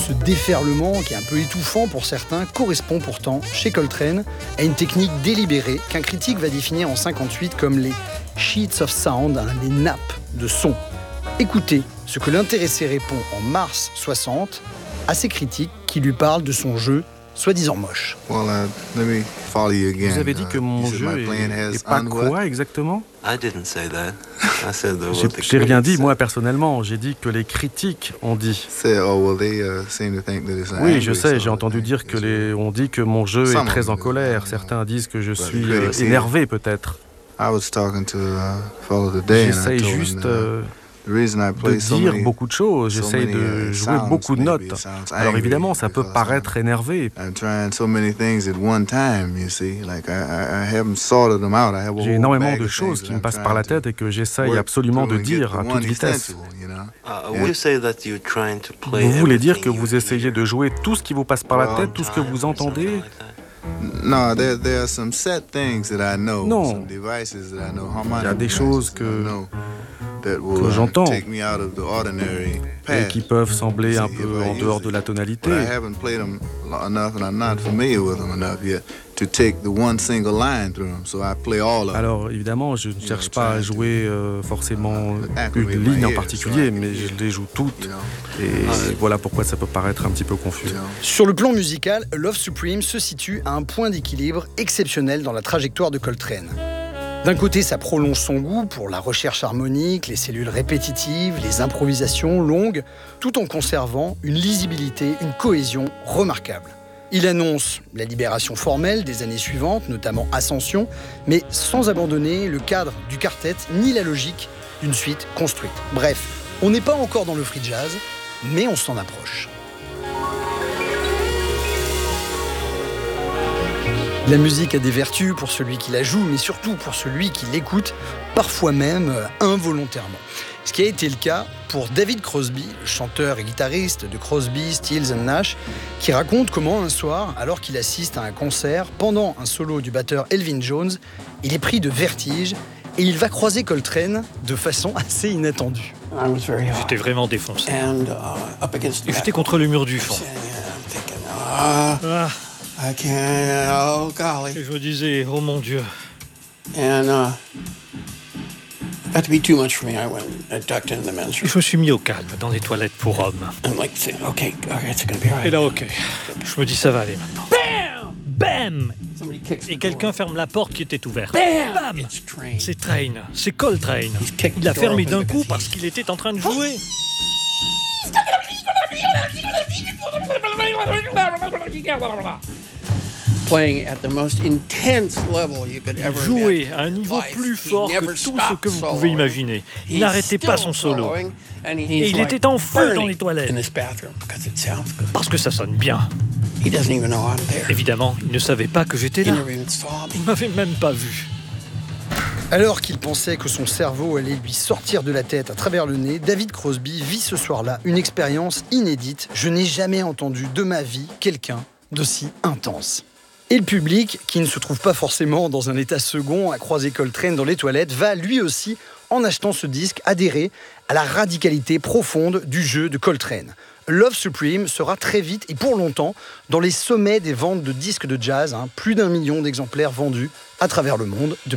Ce déferlement, qui est un peu étouffant pour certains, correspond pourtant, chez Coltrane, à une technique délibérée qu'un critique va définir en 1958 comme les sheets of sound, les nappes de son. Écoutez ce que l'intéressé répond en mars 60 à ses critiques qui lui parlent de son jeu soi-disant moche. Vous avez dit que mon jeu est pas quoi exactement ? J'ai rien dit, moi personnellement. J'ai dit que les critiques ont dit. Oui, je sais, j'ai entendu dire on dit que mon jeu est très en colère. Certains disent que je suis énervé peut-être. J'essaye juste de dire beaucoup de choses, j'essaye de jouer beaucoup de notes. Alors évidemment, ça peut paraître énervé. J'ai énormément de choses qui me passent par la tête et que j'essaye absolument de dire à toute vitesse. Vous voulez dire que vous essayez de jouer tout ce qui vous passe par la tête, tout ce que vous entendez ? Non, il y a des choses que j'entends et qui peuvent sembler un peu en dehors de la tonalité. Alors évidemment, je ne cherche pas à jouer forcément une ligne en particulier, mais je les joue toutes et voilà pourquoi ça peut paraître un petit peu confus. Sur le plan musical, Love Supreme se situe à un point d'équilibre exceptionnel dans la trajectoire de Coltrane. D'un côté, ça prolonge son goût pour la recherche harmonique, les cellules répétitives, les improvisations longues, tout en conservant une lisibilité, une cohésion remarquable. Il annonce la libération formelle des années suivantes, notamment Ascension, mais sans abandonner le cadre du quartet ni la logique d'une suite construite. Bref, on n'est pas encore dans le free jazz, mais on s'en approche. La musique a des vertus pour celui qui la joue, mais surtout pour celui qui l'écoute, parfois même involontairement. Ce qui a été le cas pour David Crosby, le chanteur et guitariste de Crosby, Stills & Nash, qui raconte comment un soir, alors qu'il assiste à un concert, pendant un solo du batteur Elvin Jones, il est pris de vertige et il va croiser Coltrane de façon assez inattendue. J'étais vraiment défoncé. Et j'étais contre le mur du fond. Et je me disais, oh mon Dieu. Et je me suis mis au calme dans les toilettes pour hommes. Et là, ok. Je me dis, ça va aller maintenant. Bam! Et quelqu'un ferme la porte qui était ouverte. Bam! C'est Train, c'est Coltrane. Il l'a fermé d'un coup parce qu'il était en train de jouer. Jouer à un niveau plus fort que tout ce que vous pouvez imaginer. Il n'arrêtait pas son solo. Et il était en feu dans les toilettes. Parce que ça sonne bien. Évidemment, il ne savait pas que j'étais là. Il ne m'avait même pas vu. Alors qu'il pensait que son cerveau allait lui sortir de la tête à travers le nez, David Crosby vit ce soir-là une expérience inédite. Je n'ai jamais entendu de ma vie quelqu'un d'aussi intense. Et le public, qui ne se trouve pas forcément dans un état second à croiser Coltrane dans les toilettes, va lui aussi, en achetant ce disque, adhérer à la radicalité profonde du jeu de Coltrane. Love Supreme sera très vite et pour longtemps dans les sommets des ventes de disques de jazz, plus d'1 million d'exemplaires vendus à travers le monde.